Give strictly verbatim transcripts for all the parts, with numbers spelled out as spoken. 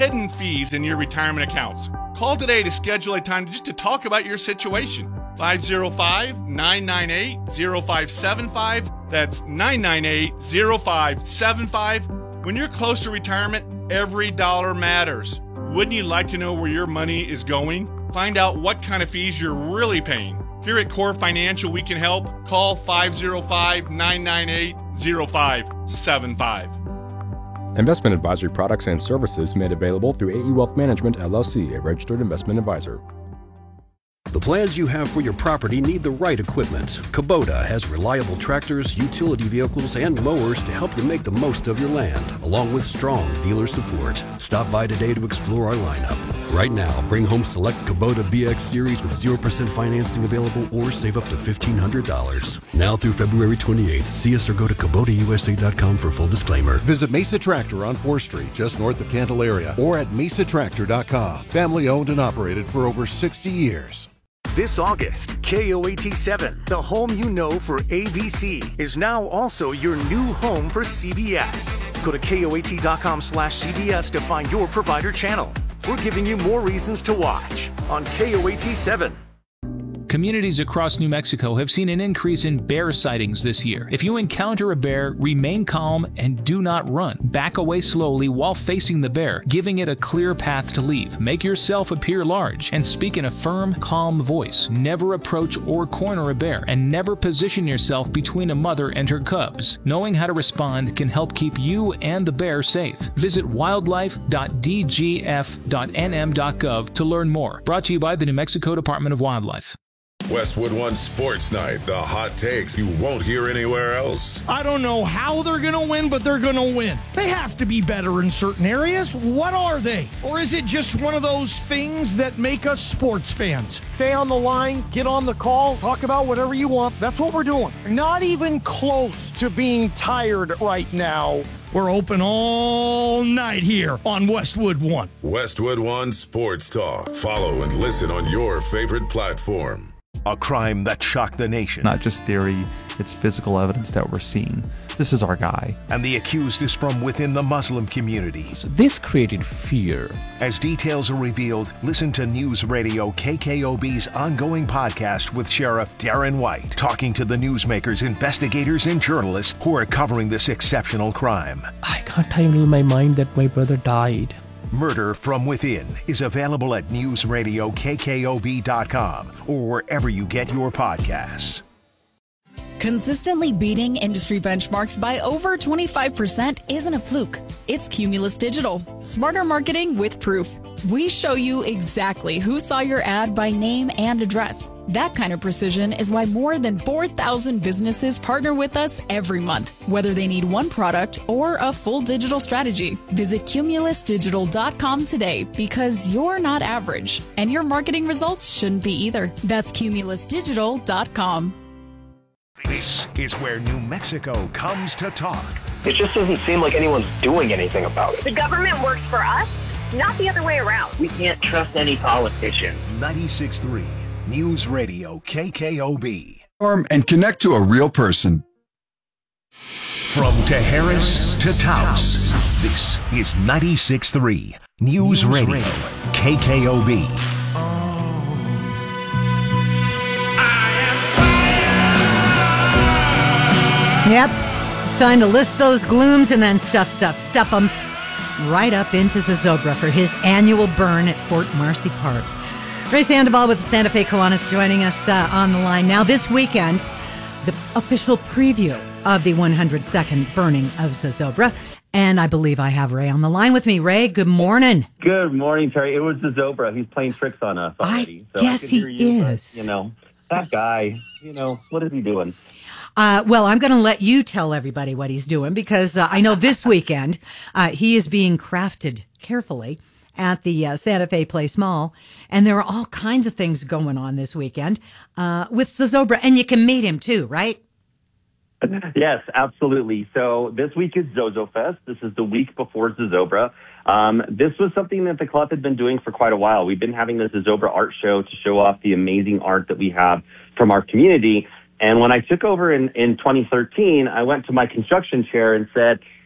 hidden fees in your retirement accounts. Call today to schedule a time just to talk about your situation. five oh five, nine nine eight, oh five seven five. That's nine nine eight, oh five seven five. When you're close to retirement, every dollar matters. Wouldn't you like to know where your money is going? Find out what kind of fees you're really paying. Here at Core Financial, we can help. Call five oh five, nine nine eight, oh five seven five. Investment advisory products and services made available through A E Wealth Management, L L C, a registered investment advisor. The plans you have for your property need the right equipment. Kubota has reliable tractors, utility vehicles, and mowers to help you make the most of your land, along with strong dealer support. Stop by today to explore our lineup. Right now, bring home select Kubota B X Series with zero percent financing available or save up to fifteen hundred dollars. Now through February twenty-eighth, see us or go to Kubota U S A dot com for full disclaimer. Visit Mesa Tractor on fourth Street, just north of Candelaria, or at mesa tractor dot com. Family owned and operated for over sixty years. This August, K O A T seven, the home you know for A B C, is now also your new home for C B S. Go to K O A T dot com slash C B S to find your provider channel. We're giving you more reasons to watch on K O A T seven. Communities across New Mexico have seen an increase in bear sightings this year. If you encounter a bear, remain calm and do not run. Back away slowly while facing the bear, giving it a clear path to leave. Make yourself appear large and speak in a firm, calm voice. Never approach or corner a bear, and never position yourself between a mother and her cubs. Knowing how to respond can help keep you and the bear safe. Visit wildlife dot d g f dot n m dot gov to learn more. Brought to you by the New Mexico Department of Wildlife. Westwood One Sports Night, the hot takes you won't hear anywhere else. I don't know how they're going to win, but they're going to win. They have to be better in certain areas. What are they? Or is it just one of those things that make us sports fans? Stay on the line, get on the call, talk about whatever you want. That's what we're doing. Not even close to being tired right now. We're open all night here on Westwood One. Westwood One Sports Talk. Follow and listen on your favorite platform. A crime that shocked the nation. Not just theory, it's physical evidence that we're seeing. This is our guy. And the accused is from within the Muslim community. So this created fear. As details are revealed, listen to News Radio K K O B's ongoing podcast with Sheriff Darren White, talking to the newsmakers, investigators, and journalists who are covering this exceptional crime. I can't handle my mind that my brother died. Murder from Within is available at news radio k k o b dot com or wherever you get your podcasts. Consistently beating industry benchmarks by over twenty-five percent isn't a fluke. It's Cumulus Digital. Smarter marketing with proof. We show you exactly who saw your ad by name and address. That kind of precision is why more than four thousand businesses partner with us every month, whether they need one product or a full digital strategy. Visit cumulus digital dot com today because you're not average, and your marketing results shouldn't be either. That's cumulus digital dot com. This is where New Mexico comes to talk. It just doesn't seem like anyone's doing anything about it. The government works for us, not the other way around. We can't trust any politician. ninety-six point three News Radio K K O B. And connect to a real person. From Tejeras to Taos, this is ninety-six point three News, News Radio, Radio K K O B. Yep. Time to list those glooms and then stuff, stuff, stuff them right up into Zozobra for his annual burn at Fort Marcy Park. Ray Sandoval with the Santa Fe Kiwanis joining us uh, on the line now. This weekend, the official preview of the one hundred second burning of Zozobra. And I believe I have Ray on the line with me. Ray, good morning. Good morning, Terry. It was Zozobra. He's playing tricks on us already. I so guess I he you, is. But, you know, that guy, you know, what is he doing? Uh, well, I'm going to let you tell everybody what he's doing because uh, I know this weekend uh, he is being crafted carefully at the uh, Santa Fe Place Mall, and there are all kinds of things going on this weekend uh, with Zozobra, and you can meet him too, right? Yes, absolutely. So this week is Zozo Fest. This is the week before Zozobra. Um, this was something that the club had been doing for quite a while. We've been having the Zozobra art show to show off the amazing art that we have from our community. And when I took over in, in twenty thirteen, I went to my construction chair and said,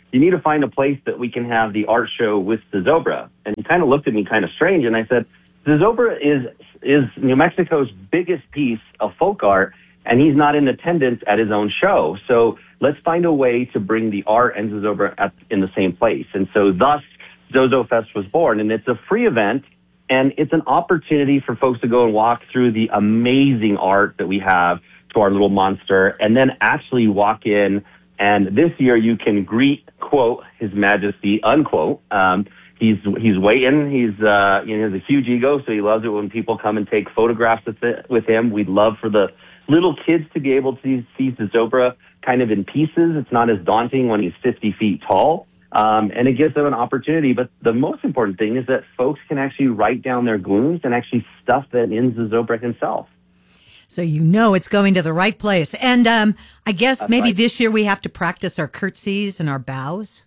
you need to find a place that we can have the art show with Zozobra. And he kind of looked at me kind of strange, and I said, Zozobra is is New Mexico's biggest piece of folk art, and he's not in attendance at his own show. So let's find a way to bring the art and Zozobra at, in the same place. And so thus, ZozoFest was born, and it's a free event, and it's an opportunity for folks to go and walk through the amazing art that we have to our little monster, and then actually walk in, and this year you can greet, quote, His Majesty, unquote. Um, he's he's waiting. He's uh, you know, he has a huge ego, so he loves it when people come and take photographs with, it, with him. We'd love for the little kids to be able to see, see Zozobra kind of in pieces. It's not as daunting when he's fifty feet tall. Um, and it gives them an opportunity. But the most important thing is that folks can actually write down their glooms and actually stuff that in Zozobra himself. So you know it's going to the right place. And um, I guess That's maybe right. this year we have to practice our curtsies and our bows.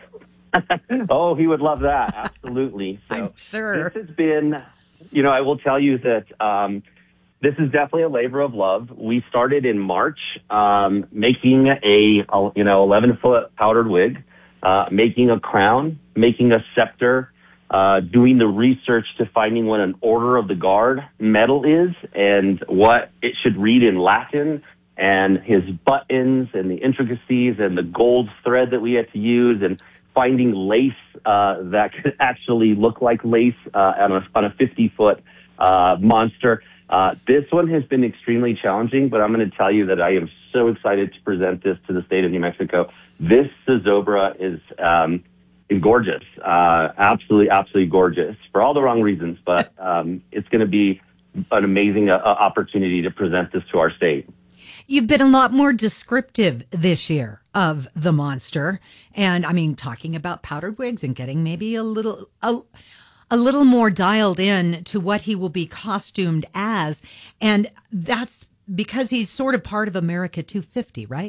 Oh, he would love that. Absolutely. So I'm sure. This has been, you know, I will tell you that um, this is definitely a labor of love. We started in March um, making a, a, you know, eleven-foot powdered wig. Uh, making a crown, making a scepter, uh, doing the research to finding what an Order of the Guard medal is and what it should read in Latin, and his buttons and the intricacies and the gold thread that we had to use, and finding lace uh, that could actually look like lace uh, on a on a fifty-foot uh, monster. Uh, this one has been extremely challenging, but I'm going to tell you that I am so excited to present this to the state of New Mexico. This Zozobra is um, is gorgeous, uh, absolutely, absolutely gorgeous for all the wrong reasons. But um, it's going to be an amazing uh, opportunity to present this to our state. You've been a lot more descriptive this year of the monster, and I mean, talking about powdered wigs and getting maybe a little a, a little more dialed in to what he will be costumed as, and that's because he's sort of part of America two fifty, right?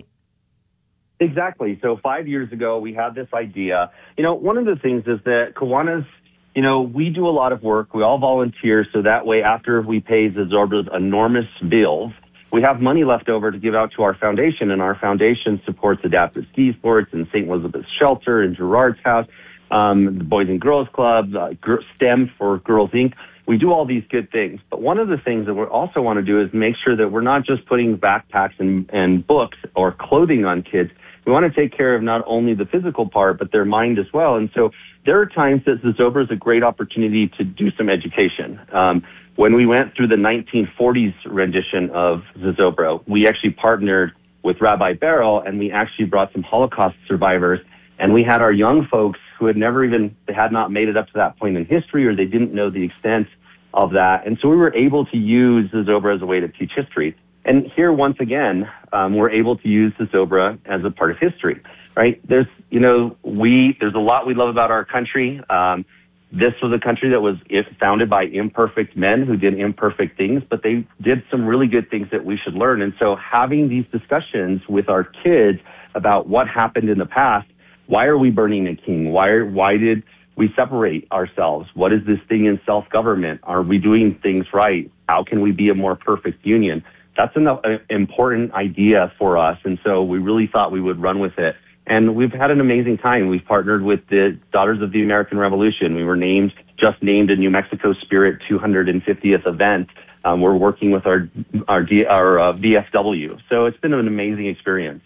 Exactly. So five years ago, we had this idea. You know, one of the things is that Kiwanis, you know, we do a lot of work. We all volunteer, so that way after we pay Zozobra's enormous bills, we have money left over to give out to our foundation, and our foundation supports Adaptive Ski Sports and Saint Elizabeth's Shelter and Gerard's House, um, the Boys and Girls Club, uh, STEM for Girls Incorporated. We do all these good things. But one of the things that we also want to do is make sure that we're not just putting backpacks and, and books or clothing on kids. We want to take care of not only the physical part, but their mind as well. And so there are times that Zozobra is a great opportunity to do some education. Um, when we went through the nineteen forties rendition of Zozobra, we actually partnered with Rabbi Barrel, and we actually brought some Holocaust survivors, and we had our young folks who had never even, they had not made it up to that point in history, or they didn't know the extent of that. And so we were able to use Zozobra as a way to teach history. And here, once again, um, we're able to use Zozobra as a part of history, right? There's, you know, we, there's a lot we love about our country. Um, this was a country that was founded by imperfect men who did imperfect things, but they did some really good things that we should learn. And so having these discussions with our kids about what happened in the past, why are we burning a king? Why, are, why did we separate ourselves? What is this thing in self-government? Are we doing things right? How can we be a more perfect union? That's an uh, important idea for us, and so we really thought we would run with it. And we've had an amazing time. We've partnered with the Daughters of the American Revolution. We were named, just named a New Mexico Spirit two hundred fiftieth event. Um, we're working with our our, D, our uh, V F W. So it's been an amazing experience.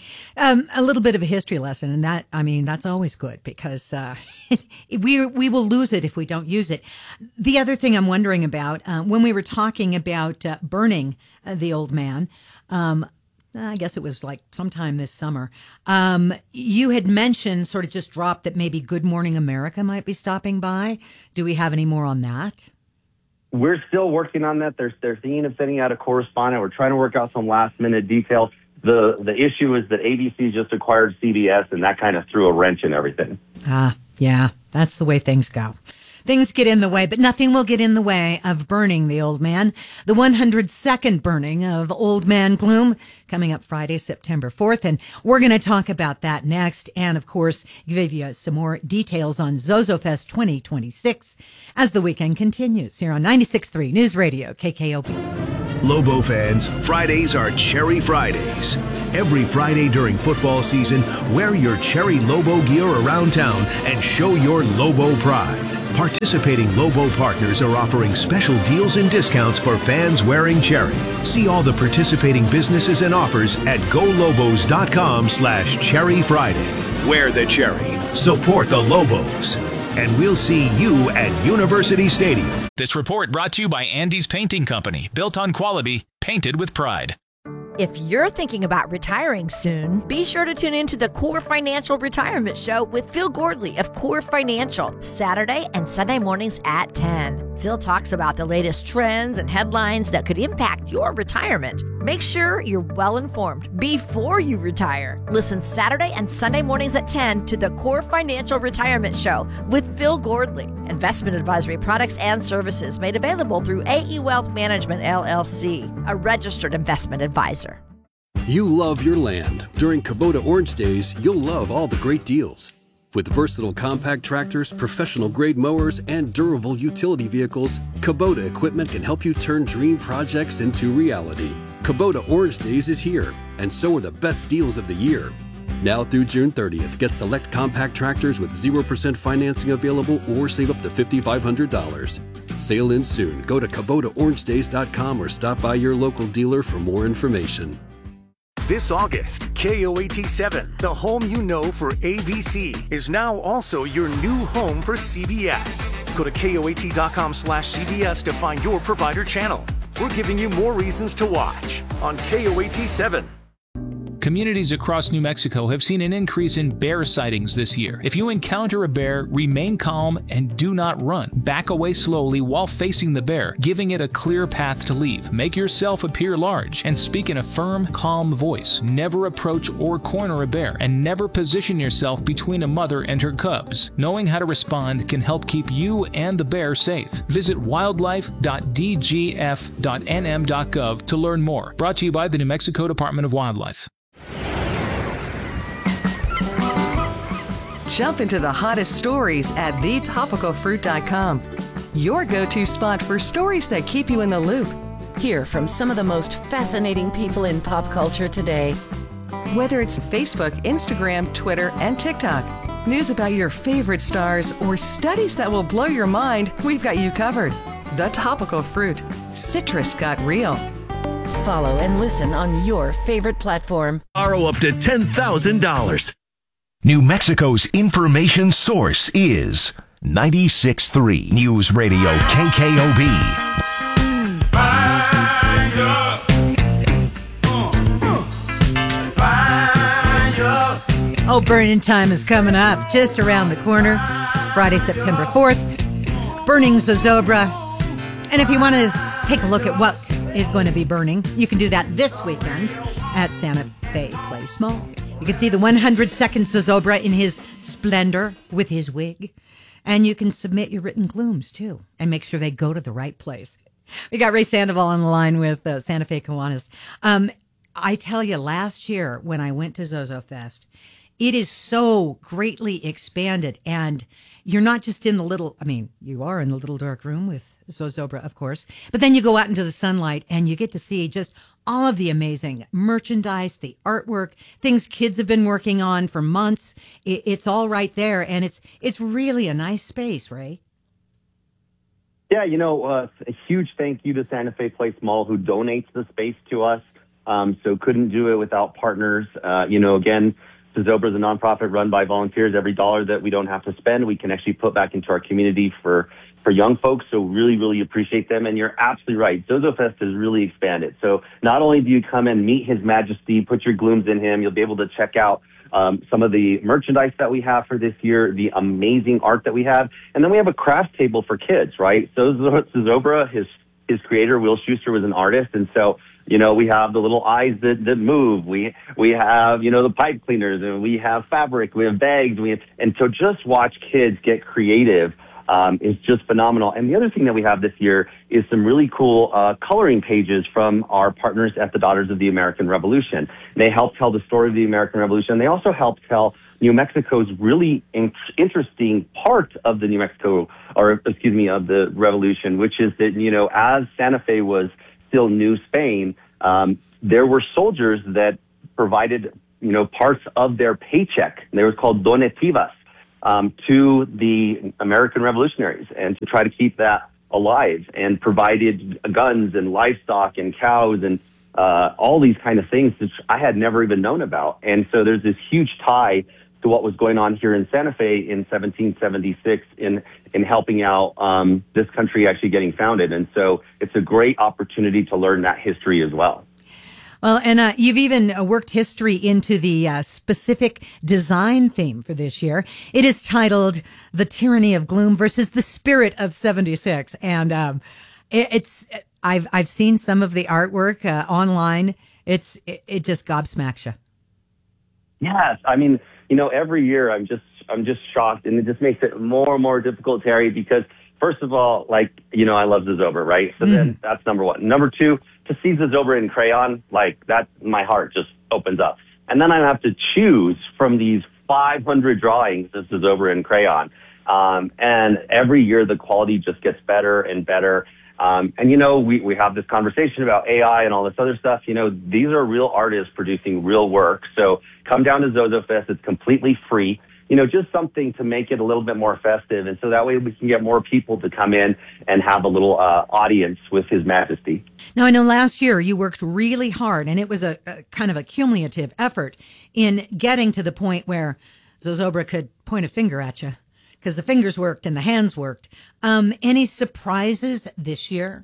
Um, a little bit of a history lesson, and that, I mean, that's always good because uh, we we will lose it if we don't use it. The other thing I'm wondering about, uh, when we were talking about uh, burning uh, the old man, um, I guess it was like sometime this summer, um, you had mentioned, sort of just dropped, that maybe Good Morning America might be stopping by. Do we have any more on that? We're still working on that. They're, they're thinking of sending out a correspondent. We're trying to work out some last-minute details. The the issue is that A B C just acquired C B S, and that kind of threw a wrench in everything. Ah, yeah, that's the way things go. Things get in the way, but nothing will get in the way of burning the old man. The one hundred second burning of Old Man Gloom coming up Friday, September fourth. And we're going to talk about that next. And, of course, give you some more details on ZozoFest twenty twenty-six as the weekend continues here on ninety-six point three News Radio, K K O B. Lobo fans, Fridays are Cherry Fridays. Every Friday during football season, wear your Cherry Lobo gear around town and show your Lobo pride. Participating Lobo partners are offering special deals and discounts for fans wearing Cherry. See all the participating businesses and offers at golobos.com slash Cherry Friday. Wear the Cherry. Support the Lobos. And we'll see you at University Stadium. This report brought to you by Andy's Painting Company, built on quality, painted with pride. If you're thinking about retiring soon, be sure to tune in to the Core Financial Retirement Show with Phil Gordley of Core Financial, Saturday and Sunday mornings at ten. Phil talks about the latest trends and headlines that could impact your retirement. Make sure you're well informed before you retire. Listen Saturday and Sunday mornings at ten to the Core Financial Retirement Show with Phil Gordley. Investment advisory products and services made available through A E Wealth Management, L L C, a registered investment advisor. You love your land. During Kubota Orange Days, you'll love all the great deals. With versatile compact tractors, professional-grade mowers, and durable utility vehicles, Kubota equipment can help you turn dream projects into reality. Kubota Orange Days is here, and so are the best deals of the year. Now through June thirtieth, get select compact tractors with zero percent financing available or save up to five thousand five hundred dollars. Sale ends soon. Go to Kubota Orange Days dot com or stop by your local dealer for more information. This August, K O A T seven, the home you know for A B C, is now also your new home for C B S. Go to K O A T dot com slash C B S to find your provider channel. We're giving you more reasons to watch on K O A T seven. Communities across New Mexico have seen an increase in bear sightings this year. If you encounter a bear, remain calm and do not run. Back away slowly while facing the bear, giving it a clear path to leave. Make yourself appear large and speak in a firm, calm voice. Never approach or corner a bear, and never position yourself between a mother and her cubs. Knowing how to respond can help keep you and the bear safe. Visit wildlife dot d g f dot n m dot gov to learn more. Brought to you by the New Mexico Department of Wildlife. Jump into the hottest stories at the topical fruit dot com. Your go-to spot for stories that keep you in the loop. Hear from some of the most fascinating people in pop culture today. Whether it's Facebook, Instagram, Twitter, and TikTok, news about your favorite stars, or studies that will blow your mind, we've got you covered. The Topical Fruit. Citrus got real. Follow and listen on your favorite platform. Borrow up to ten thousand dollars. New Mexico's information source is ninety-six point three News Radio K K O B. Oh, burning time is coming up just around the corner. Friday, September fourth. Burning Zozobra. And if you want to take a look at what is going to be burning, you can do that this weekend at Santa Fe Place Mall. You can see the one hundred second Zozobra in his splendor with his wig. And you can submit your written glooms, too, and make sure they go to the right place. We got Ray Sandoval on the line with uh, Santa Fe Kiwanis. Um, I tell you, last year when I went to Zozo Fest, it is so greatly expanded. And you're not just in the little, I mean, you are in the little dark room with Zozobra, of course. But then you go out into the sunlight and you get to see just all of the amazing merchandise, the artwork, things kids have been working on for months. It, it's all right there, and it's it's really a nice space, Ray. Yeah, you know, uh, a huge thank you to Santa Fe Place Mall, who donates the space to us. Um, so couldn't do it without partners. Uh, you know, again, Zozobra is a nonprofit run by volunteers. Every dollar that we don't have to spend, we can actually put back into our community for for young folks, so really, really appreciate them. And you're absolutely right. Zozo Fest has really expanded. So not only do you come and meet His Majesty, put your glooms in him, you'll be able to check out um, some of the merchandise that we have for this year, the amazing art that we have. And then we have a craft table for kids, right? So Zozobra, his, his creator, Will Schuster, was an artist. And so, you know, we have the little eyes that, that move. We, we have, you know, the pipe cleaners, and we have fabric, we have bags. We have, and so just watch kids get creative. Um, is just phenomenal. And the other thing that we have this year is some really cool uh, coloring pages from our partners at the Daughters of the American Revolution. They help tell the story of the American Revolution. They also help tell New Mexico's really in- interesting part of the New Mexico, or excuse me, of the Revolution, which is that, you know, as Santa Fe was still New Spain, um, there were soldiers that provided, you know, parts of their paycheck. They were called donativas um, to the American revolutionaries, and to try to keep that alive, and provided guns and livestock and cows and uh, all these kind of things that I had never even known about. And so there's this huge tie to what was going on here in Santa Fe in seventeen seventy-six in, in helping out um, this country actually getting founded. And so it's a great opportunity to learn that history as well. Well, and uh, you've even uh, worked history into the uh, specific design theme for this year. It is titled "The Tyranny of Gloom versus the Spirit of seventy-six," and um, it, it's I've I've seen some of the artwork uh, online. It's it, it just gobsmacks you. Yes, I mean, you know, every year I'm just I'm just shocked, and it just makes it more and more difficult, Terry, because first of all, like, you know, I love Zozobra, right? So mm. then that's number one. Number two, to see Zozobra in crayon, like that, my heart just opens up. And then I have to choose from these five hundred drawings of Zozobra in crayon. Um, and every year the quality just gets better and better. Um, and, you know, we, we have this conversation about A I and all this other stuff. You know, these are real artists producing real work. So come down to ZozoFest. It's completely free. You know, just something to make it a little bit more festive. And so that way we can get more people to come in and have a little uh, audience with His Majesty. Now, I know last year you worked really hard, and it was a, a kind of a cumulative effort in getting to the point where Zozobra could point a finger at you, because the fingers worked and the hands worked. Um, any surprises this year?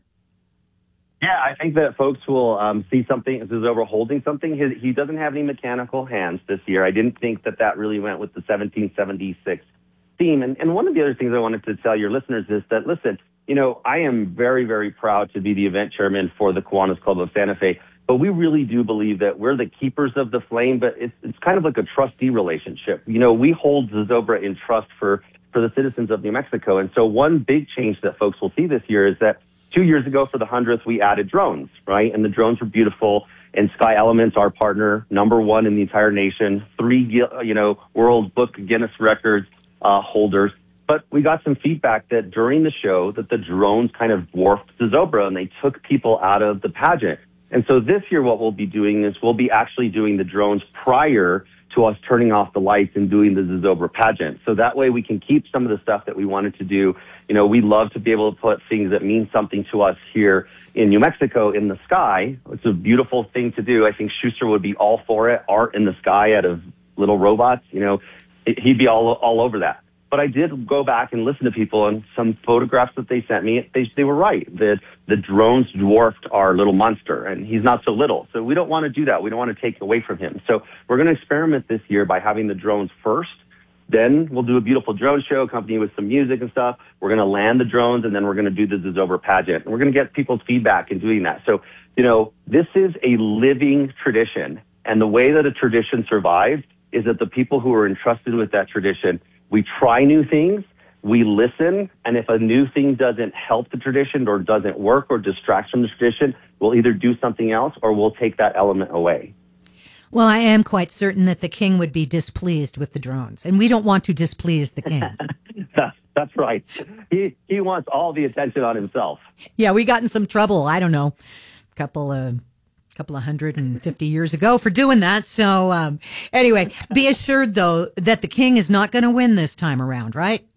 Yeah, I think that folks will um, see something. Zozobra holding something. His, he doesn't have any mechanical hands this year. I didn't think that that really went with the seventeen seventy-six theme. And, and one of the other things I wanted to tell your listeners is that, listen, you know, I am very, very proud to be the event chairman for the Kiwanis Club of Santa Fe. But we really do believe that we're the keepers of the flame, but it's, it's kind of like a trustee relationship. You know, we hold Zozobra in trust for for the citizens of New Mexico. And so one big change that folks will see this year is that two years ago for the hundredth, we added drones, right? And the drones were beautiful. And Sky Elements, our partner, number one in the entire nation, three, you know, World Book Guinness Records uh, holders. But we got some feedback that during the show that the drones kind of dwarfed Zozobra and they took people out of the pageant. And so this year what we'll be doing is we'll be actually doing the drones prior to us turning off the lights and doing the Zozobra pageant. So that way we can keep some of the stuff that we wanted to do. You know, we love to be able to put things that mean something to us here in New Mexico in the sky. It's a beautiful thing to do. I think Schuster would be all for it. Art in the sky out of little robots, you know, he'd be all, all over that. But I did go back and listen to people, and some photographs that they sent me, they, they were right. The, the drones dwarfed our little monster, and he's not so little. So we don't want to do that. We don't want to take away from him. So we're going to experiment this year by having the drones first. Then we'll do a beautiful drone show, accompanied with some music and stuff. We're going to land the drones, and then we're going to do the Zozobra pageant. And we're going to get people's feedback in doing that. So, you know, this is a living tradition. And the way that a tradition survives is that the people who are entrusted with that tradition, we try new things, we listen, and if a new thing doesn't help the tradition or doesn't work or distracts from the tradition, we'll either do something else or we'll take that element away. Well, I am quite certain that the king would be displeased with the drones, and we don't want to displease the king. that's, that's right. He he wants all the attention on himself. Yeah, we got in some trouble, I don't know, a couple of... couple of hundred and fifty years ago for doing that. So um, anyway, be assured, though, that the king is not going to win this time around, right?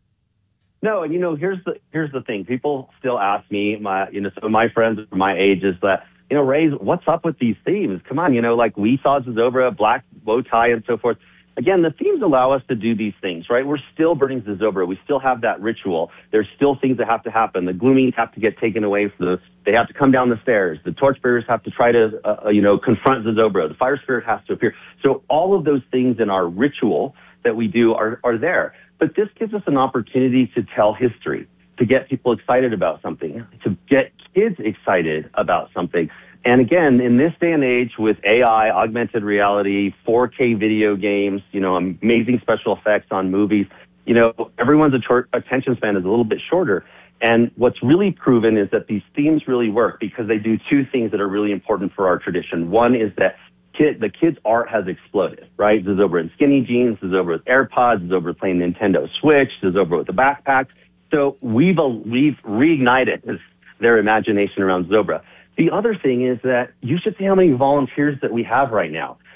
No, and, you know, here's the here's the thing. People still ask me, my you know, some of my friends from my age is that, you know, Ray, what's up with these themes? Come on, you know, like we saw Zozobra, black bow tie and so forth. Again, the themes allow us to do these things, right? We're still burning Zozobra. We still have that ritual. There's still things that have to happen. The gloomies have to get taken away. From the, they have to come down the stairs. The torchbearers have to try to, uh, you know, confront Zozobra. The fire spirit has to appear. So all of those things in our ritual that we do are, are there. But this gives us an opportunity to tell history, to get people excited about something, to get kids excited about something. And again, in this day and age with A I, augmented reality, four K video games, you know, amazing special effects on movies, you know, everyone's attention span is a little bit shorter. And what's really proven is that these themes really work because they do two things that are really important for our tradition. One is that kid, the kids' art has exploded, right? Zozobra in skinny jeans, Zozobra with AirPods, Zozobra playing Nintendo Switch, Zozobra with a backpack. So we've, we've reignited their imagination around Zozobra. The other thing is that you should see how many volunteers that we have right now.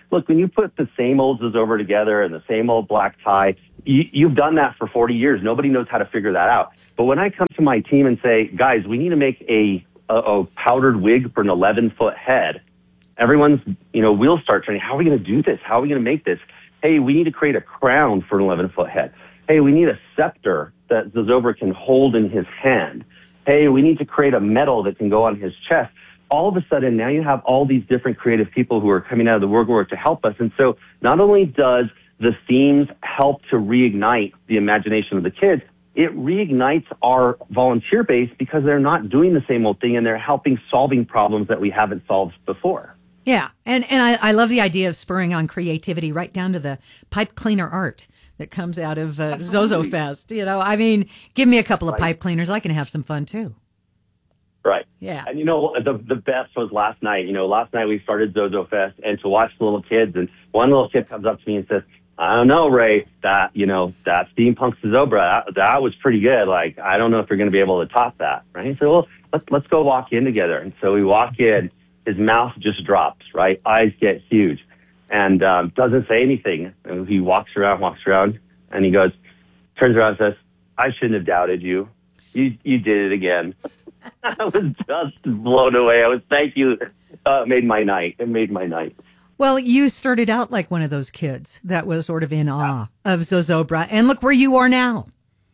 look, when you put the same old Zozobra together and the same old black tie, you, you've done that for forty years. Nobody knows how to figure that out. But when I come to my team and say, guys, we need to make a, a, a powdered wig for an eleven-foot head, everyone's, you know, wheels start turning. How are we going to do this? How are we going to make this? Hey, we need to create a crown for an eleven-foot head. Hey, we need a scepter that Zozobra can hold in his hand. Hey, we need to create a medal that can go on his chest. All of a sudden, now you have all these different creative people who are coming out of the woodwork to help us. And so not only does the themes help to reignite the imagination of the kids, it reignites our volunteer base because they're not doing the same old thing and they're helping solving problems that we haven't solved before. Yeah, and, and I, I love the idea of spurring on creativity right down to the pipe cleaner art that comes out of uh, Zozo Fest. You know, I mean, give me a couple of Right. pipe cleaners. I can have some fun, too. Right. Yeah. And you know, the the best was last night. You know, last night we started Zozo Fest and to watch the little kids, and one little kid comes up to me and says, I don't know, Ray, that, you know, that steampunk Zozobra, that, that was pretty good. Like, I don't know if you're going to be able to top that. Right. So, well, let's, let's go walk in together. And so we walk in, his mouth just drops, right? Eyes get huge and, um, doesn't say anything. And he walks around, walks around and he goes, turns around and says, I shouldn't have doubted you. You, you did it again. I was just blown away. I was, thank you. Uh, it made my night. It made my night. Well, you started out like one of those kids that was sort of in awe of Zozobra, and look where you are now.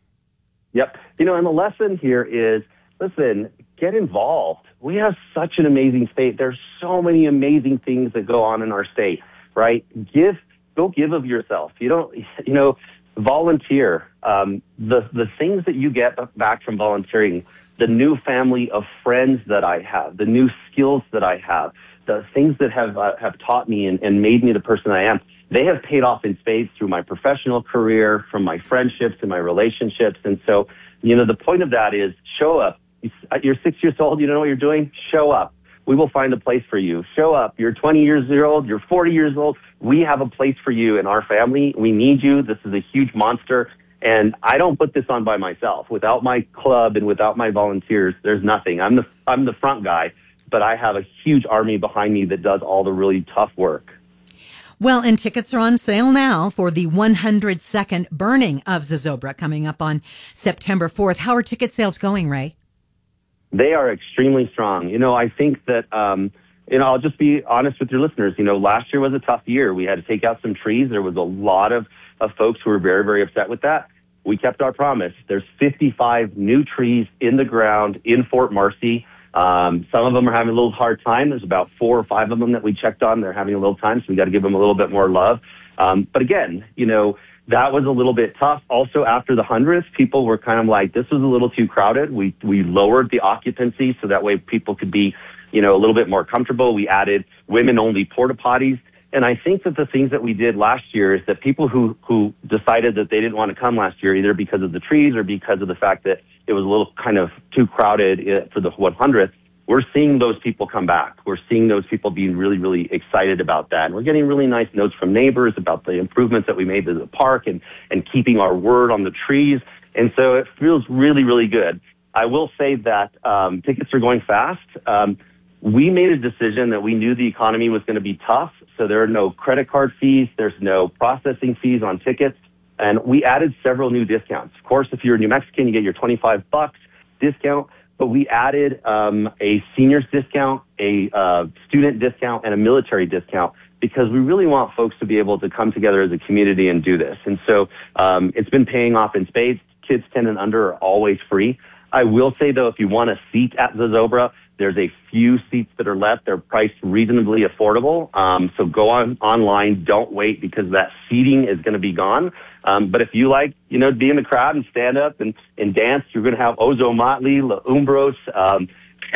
Yep. You know, and the lesson here is, listen, get involved. We have such an amazing state. There's so many amazing things that go on in our state, right? Give, go give of yourself. You don't, you know, volunteer. Um, the, the things that you get back from volunteering, the new family of friends that I have, the new skills that I have, the things that have uh, have taught me and, and made me the person I am, they have paid off in spades through my professional career, from my friendships and my relationships. And so, you know, the point of that is show up. You're six years old, you don't know what you're doing? Show up. We will find a place for you. Show up. You're twenty years old, you're forty years old. We have a place for you in our family. We need you. This is a huge monster. And I don't put this on by myself. Without my club and without my volunteers, there's nothing. I'm the I'm the front guy, but I have a huge army behind me that does all the really tough work. Well, and tickets are on sale now for the one hundred second burning of Zozobra coming up on September fourth. How are ticket sales going, Ray? They are extremely strong. You know, I think that, um, you know, I'll just be honest with your listeners. You know, last year was a tough year. We had to take out some trees. There was a lot of, of folks who were very, very upset with that. We kept our promise. There's fifty-five new trees in the ground in Fort Marcy. Um, some of them are having a little hard time. There's about four or five of them that we checked on. They're having a little time, so we got to give them a little bit more love. Um, but again, you know, that was a little bit tough. Also, after the hundredth, people were kind of like, this was a little too crowded. We, we lowered the occupancy so that way people could be, you know, a little bit more comfortable. We added women-only porta potties. And I think that the things that we did last year is that people who, who decided that they didn't want to come last year, either because of the trees or because of the fact that it was a little kind of too crowded for the one hundredth, we're seeing those people come back. We're seeing those people being really, really excited about that. And we're getting really nice notes from neighbors about the improvements that we made to the park and, and keeping our word on the trees. And so it feels really, really good. I will say that um, tickets are going fast. Um, we made a decision that we knew the economy was going to be tough. So there are no credit card fees. There's no processing fees on tickets. And we added several new discounts. Of course, if you're a New Mexican, you get your twenty-five bucks discount. But we added um, a seniors discount, a uh, student discount, and a military discount because we really want folks to be able to come together as a community and do this. And so um, it's been paying off in spades. Kids ten and under are always free. I will say, though, if you want a seat at Zozobra, there's a few seats that are left. They're priced reasonably affordable. Um, so go on online. Don't wait because that seating is going to be gone. Um, but if you like, you know, be in the crowd and stand up and, and dance, you're going to have Ozo Motley, La Umbros, um,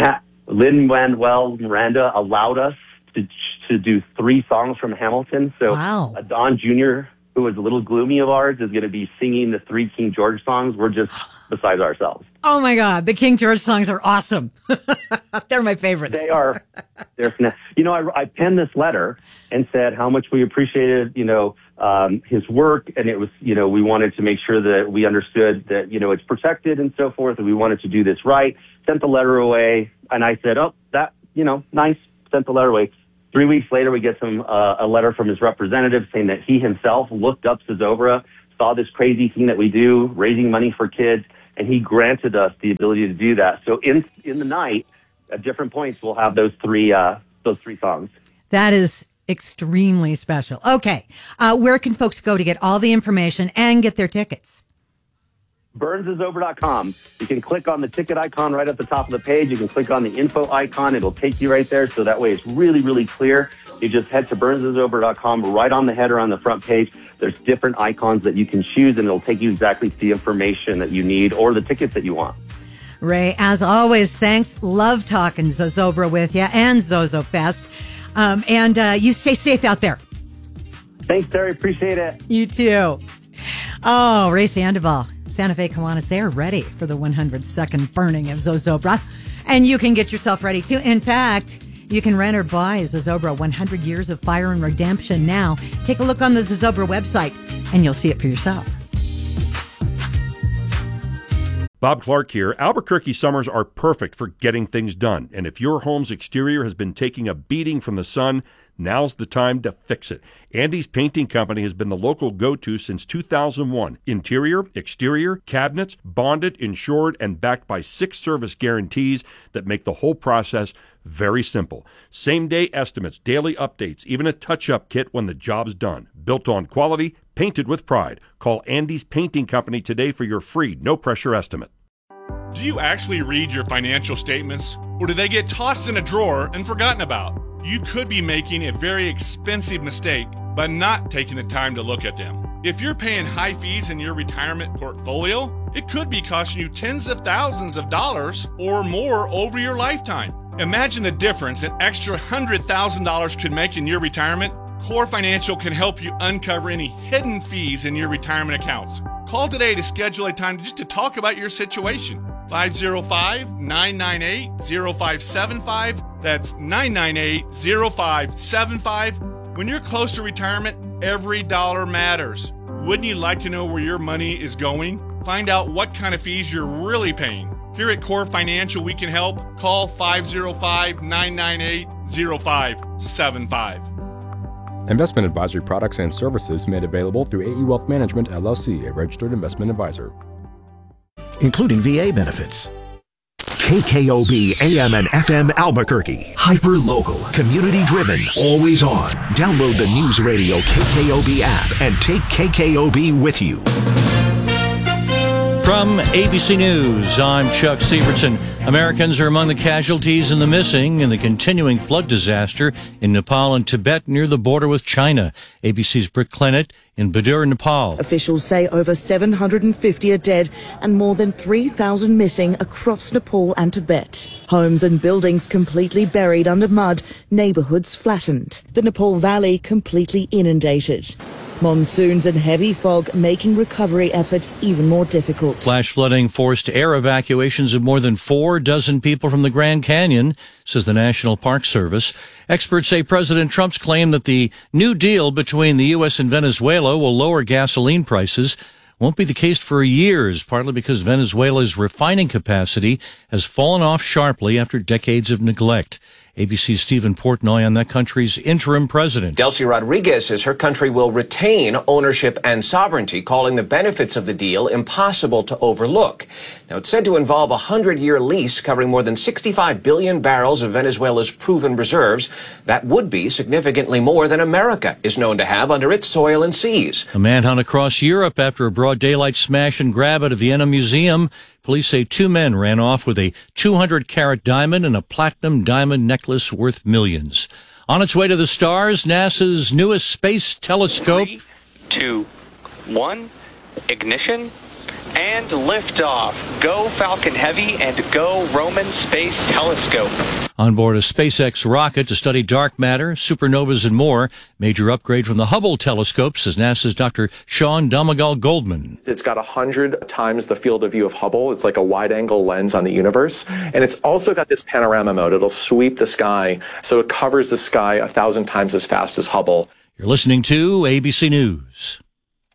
Lin-Manuel Miranda allowed us to to do three songs from Hamilton. So wow. uh, Don Junior, who was a little gloomy of ours, is going to be singing the three King George songs. We're just besides ourselves. Oh my God, the King George songs are awesome. They're my favorites. They are. They're, you know, I, I penned this letter and said how much we appreciated, you know, um, his work. And it was, you know, we wanted to make sure that we understood that, you know, it's protected and so forth. And we wanted to do this right. Sent the letter away. And I said, oh, that, you know, nice. Sent the letter away. Three weeks later, we get some uh, a letter from his representative saying that he himself looked up Zozobra, saw this crazy thing that we do, raising money for kids, and he granted us the ability to do that. So in in the night, at different points, we'll have those three uh, those three songs. That is extremely special. Okay, uh, where can folks go to get all the information and get their tickets? Burns Zozobra dot com. You can click on the ticket icon right at the top of the page. You can click on the info icon. It'll take you right there. So that way it's really, really clear. You just head to Burns Zozobra dot com. Right on the header on the front page, there's different icons that you can choose, and it'll take you exactly to the information that you need or the tickets that you want. Ray, as always, thanks. Love talking Zozobra with you and Zozo Fest. Um, and uh, you stay safe out there. Thanks, Terry. Appreciate it. You too. Oh, Ray Sandoval. Santa Fe Kiwanis are ready for the one hundred second burning of Zozobra. And you can get yourself ready too. In fact, you can rent or buy Zozobra one hundred Years of Fire and Redemption now. Take a look on the Zozobra website and you'll see it for yourself. Bob Clark here. Albuquerque summers are perfect for getting things done. And if your home's exterior has been taking a beating from the sun, now's the time to fix it. Andy's Painting Company has been the local go-to since two thousand one. Interior, exterior, cabinets, bonded, insured, and backed by six service guarantees that make the whole process very simple. Same-day estimates, daily updates, even a touch-up kit when the job's done. Built on quality, painted with pride. Call Andy's Painting Company today for your free, no-pressure estimate. Do you actually read your financial statements, or do they get tossed in a drawer and forgotten about? You could be making a very expensive mistake by not taking the time to look at them. If you're paying high fees in your retirement portfolio, it could be costing you tens of thousands of dollars or more over your lifetime. Imagine the difference an extra one hundred thousand dollars could make in your retirement. Core Financial can help you uncover any hidden fees in your retirement accounts. Call today to schedule a time just to talk about your situation. five oh five, nine nine eight, oh five seven five. That's nine nine eight, oh five seven five. When you're close to retirement, every dollar matters. Wouldn't you like to know where your money is going? Find out what kind of fees you're really paying. Here at Core Financial, we can help. Call five oh five, nine nine eight, oh five seven five. Investment advisory products and services made available through A E Wealth Management, L L C, a registered investment advisor. Including V A benefits. K K O B A M and F M Albuquerque. Hyper local, community driven, always on. Download the News Radio K K O B app and take K K O B with you. From A B C News, I'm Chuck Sievertson. Americans are among the casualties and the missing in the continuing flood disaster in Nepal and Tibet near the border with China. A B C's Britt Clennett in Badur, Nepal. Officials say over seven hundred fifty are dead and more than three thousand missing across Nepal and Tibet. Homes and buildings completely buried under mud, neighborhoods flattened. The Nepal Valley completely inundated. Monsoons and heavy fog making recovery efforts even more difficult. Flash flooding forced air evacuations of more than four dozen people from the Grand Canyon, says the National Park Service. Experts say President Trump's claim that the new deal between the U S and Venezuela will lower gasoline prices won't be the case for years, partly because Venezuela's refining capacity has fallen off sharply after decades of neglect. A B C's Stephen Portnoy on that country's interim president. Delcy Rodriguez says her country will retain ownership and sovereignty, calling the benefits of the deal impossible to overlook. Now, it's said to involve a hundred-year lease covering more than sixty-five billion barrels of Venezuela's proven reserves. That would be significantly more than America is known to have under its soil and seas. A manhunt across Europe after a broad daylight smash and grab at a Vienna museum. Police say two men ran off with a two hundred carat diamond and a platinum diamond necklace worth millions. On its way to the stars, NASA's newest space telescope. Three, two, one, ignition, and liftoff. Go Falcon Heavy and go Roman Space Telescope. On board a SpaceX rocket to study dark matter, supernovas, and more. Major upgrade from the Hubble telescope, says NASA's Doctor Sean Domagal Goldman. It's got one hundred times the field of view of Hubble. It's like a wide-angle lens on the universe. And it's also got this panorama mode. It'll sweep the sky, so it covers the sky a thousand times as fast as Hubble. You're listening to A B C News.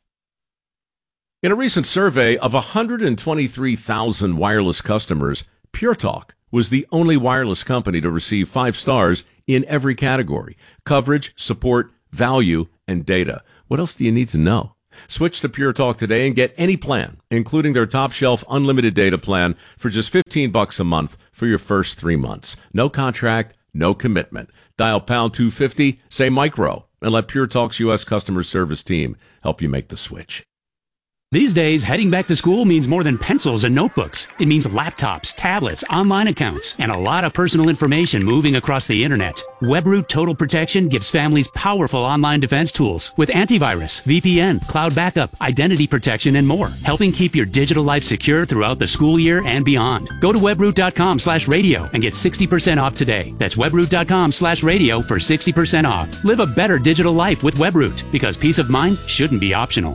In a recent survey of one hundred twenty-three thousand wireless customers, Pure Talk was the only wireless company to receive five stars in every category: coverage, support, value, and data. What else do you need to know? Switch to Pure Talk today and get any plan, including their top shelf unlimited data plan, for just fifteen bucks a month for your first three months. No contract, no commitment. Dial pound two fifty, say micro, and let Pure Talk's U S customer service team help you make the switch. These days, heading back to school means more than pencils and notebooks. It means laptops, tablets, online accounts, and a lot of personal information moving across the internet. WebRoot Total Protection gives families powerful online defense tools with antivirus, V P N, cloud backup, identity protection, and more, helping keep your digital life secure throughout the school year and beyond. Go to webroot.com slash radio and get sixty percent off today. That's webroot.com slash radio for sixty percent off. Live a better digital life with WebRoot, because peace of mind shouldn't be optional.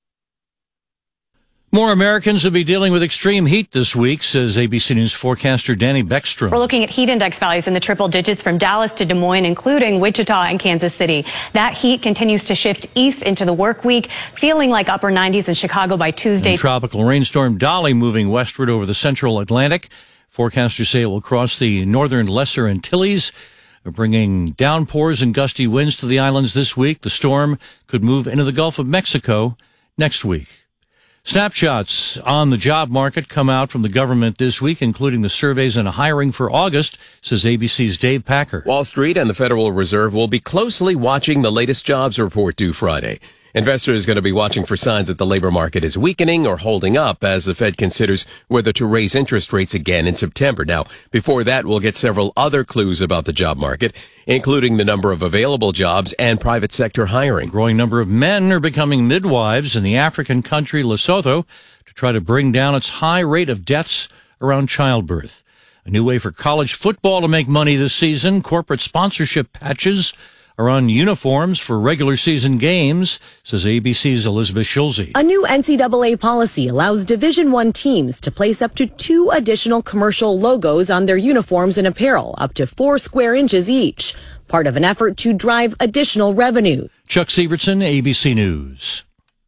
More Americans will be dealing with extreme heat this week, says A B C News forecaster Danny Beckstrom. We're looking at heat index values in the triple digits from Dallas to Des Moines, including Wichita and Kansas City. That heat continues to shift east into the work week, feeling like upper nineties in Chicago by Tuesday. And tropical rainstorm Dolly moving westward over the central Atlantic. Forecasters say it will cross the northern Lesser Antilles, bringing downpours and gusty winds to the islands this week. The storm could move into the Gulf of Mexico next week. Snapshots on the job market come out from the government this week, including the surveys and hiring for August, says A B C's Dave Packer. Wall Street and the Federal Reserve will be closely watching the latest jobs report due Friday. Investors are going to be watching for signs that the labor market is weakening or holding up as the Fed considers whether to raise interest rates again in September. Now, before that, we'll get several other clues about the job market, including the number of available jobs and private sector hiring. A growing number of men are becoming midwives in the African country Lesotho to try to bring down its high rate of deaths around childbirth. A new way for college football to make money this season: corporate sponsorship patches are on uniforms for regular season games, says A B C's Elizabeth Schulze. A new N C double A policy allows Division One teams to place up to two additional commercial logos on their uniforms and apparel, up to four square inches each, part of an effort to drive additional revenue. Chuck Sievertson, A B C News.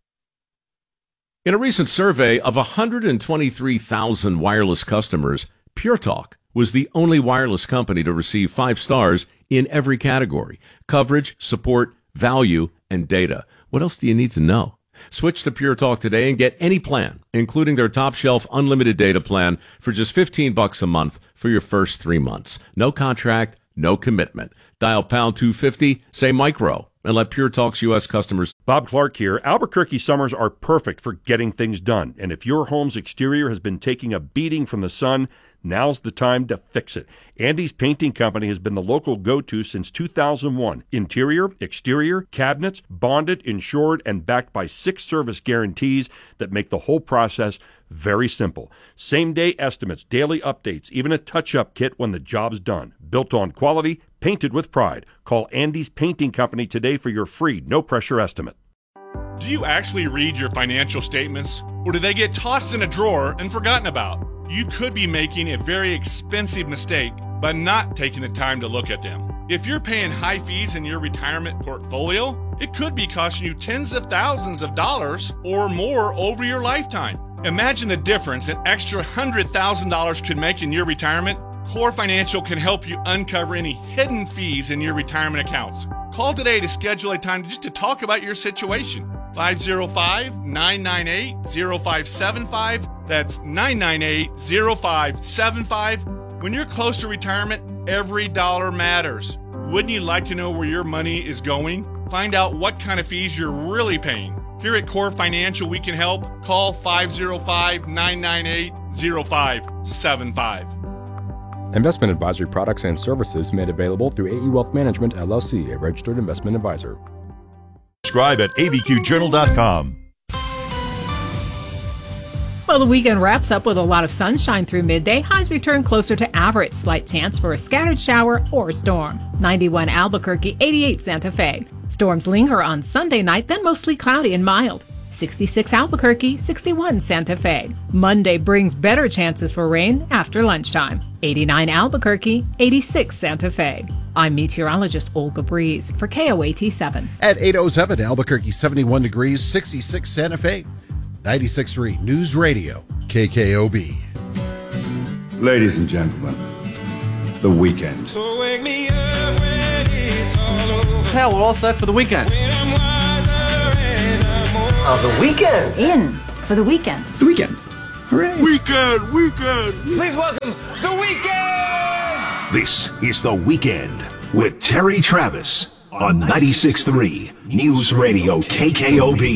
In a recent survey of one hundred twenty-three thousand wireless customers, Pure Talk was the only wireless company to receive five stars in every category: coverage, support, value, and data. What else do you need to know? Switch to Pure Talk today and get any plan, including their top shelf unlimited data plan, for just fifteen bucks a month for your first three months. No contract, no commitment. Dial pound two fifty, say micro, and let Pure Talk's U S customers. Bob Clark here. Albuquerque summers are perfect for getting things done. And if your home's exterior has been taking a beating from the sun, now's the time to fix it. Andy's Painting Company has been the local go-to since two thousand one. Interior, exterior, cabinets, bonded, insured, and backed by six service guarantees that make the whole process very simple. Same-day estimates, daily updates, even a touch-up kit when the job's done. Built on quality, painted with pride. Call Andy's Painting Company today for your free, no-pressure estimate. Do you actually read your financial statements, or do they get tossed in a drawer and forgotten about? You could be making a very expensive mistake by not taking the time to look at them. If you're paying high fees in your retirement portfolio, it could be costing you tens of thousands of dollars or more over your lifetime. Imagine the difference an extra one hundred thousand dollars could make in your retirement. Core Financial can help you uncover any hidden fees in your retirement accounts. Call today to schedule a time just to talk about your situation. five oh five, nine nine eight, oh five seven five. That's nine nine eight, oh five seven five. When you're close to retirement, every dollar matters. Wouldn't you like to know where your money is going? Find out what kind of fees you're really paying. Here at Core Financial, we can help. Call five oh five, nine nine eight, oh five seven five. Investment advisory products and services made available through A E Wealth Management, L L C, a registered investment advisor. Subscribe at A B Q journal dot com. Well, the weekend wraps up with a lot of sunshine through midday. Highs return closer to average. Slight chance for a scattered shower or storm. ninety-one Albuquerque, eighty-eight Santa Fe. Storms linger on Sunday night, then mostly cloudy and mild. sixty-six Albuquerque, sixty-one Santa Fe. Monday brings better chances for rain after lunchtime. eighty-nine Albuquerque, eighty-six Santa Fe. I'm meteorologist Olga Breeze for K O A T seven. At eight oh seven, Albuquerque, seventy-one degrees, sixty-six Santa Fe. ninety-six point three News Radio, K K O B. Ladies and gentlemen, The Weeknd. So wake me up when it's all over. Yeah, we're all set for the weekend. Uh, the weekend. In for the weekend. It's the weekend. Hooray. Weekend, weekend. Please welcome The Weeknd. This is The Weekend with Terry Travis on ninety-six point three News Radio K K O B.